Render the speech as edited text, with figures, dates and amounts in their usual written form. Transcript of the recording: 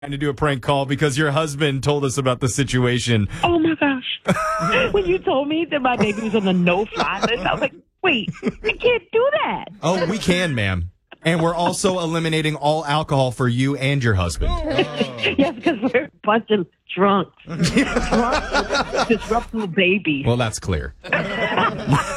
to do a prank call because your husband told us about the situation. Oh, my gosh. When you told me that my baby was on the no-fly list, I was like, wait, I can't do that. Oh, we can, ma'am. And we're also eliminating all alcohol for you and your husband. Yes, because we're a bunch of drunks. Disruptible babies. Well, that's clear.